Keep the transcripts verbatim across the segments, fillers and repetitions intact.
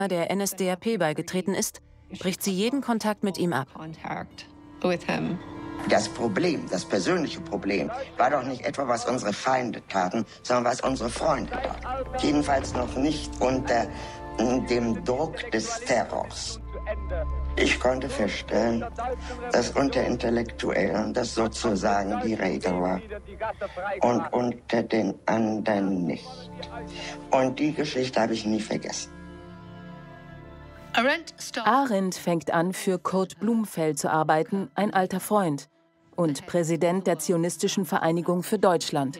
der N S D A P beigetreten ist, bricht sie jeden Kontakt mit ihm ab. Das Problem, das persönliche Problem, war doch nicht etwa, was unsere Feinde taten, sondern was unsere Freunde taten. Jedenfalls noch nicht unter dem Druck des Terrors. Ich konnte feststellen, dass unter Intellektuellen das sozusagen die Regel war und unter den anderen nicht. Und die Geschichte habe ich nie vergessen. Arendt fängt an, für Kurt Blumenfeld zu arbeiten, ein alter Freund und Präsident der Zionistischen Vereinigung für Deutschland.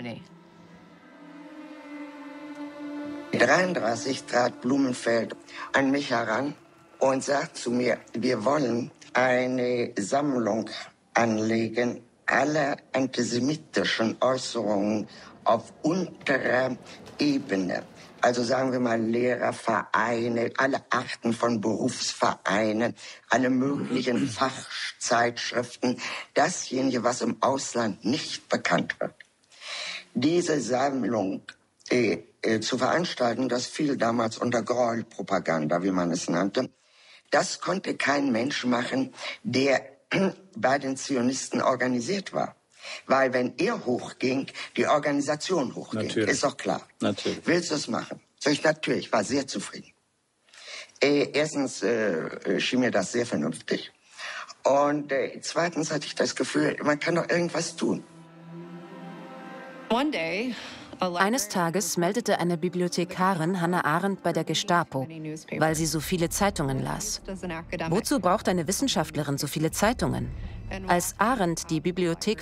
neunzehnhundertdreiunddreißig trat Blumenfeld an mich heran und sagt zu mir, wir wollen eine Sammlung anlegen aller antisemitischen Äußerungen auf unterer Ebene. Also sagen wir mal Lehrervereine, alle Arten von Berufsvereinen, alle möglichen Fachzeitschriften, dasjenige, was im Ausland nicht bekannt wird. Diese Sammlung äh, äh, zu veranstalten, das fiel damals unter Gräuelpropaganda, wie man es nannte. Das konnte kein Mensch machen, der bei den Zionisten organisiert war. Weil wenn er hochging, die Organisation hochging. Natürlich. Ist doch klar. Natürlich. Willst du es machen? So, ich natürlich, war sehr zufrieden. Äh, erstens äh, schien mir das sehr vernünftig. Und äh, zweitens hatte ich das Gefühl, man kann doch irgendwas tun. Eines Tages meldete eine Bibliothekarin Hannah Arendt bei der Gestapo, weil sie so viele Zeitungen las. Wozu braucht eine Wissenschaftlerin so viele Zeitungen? Als Arendt die Bibliothek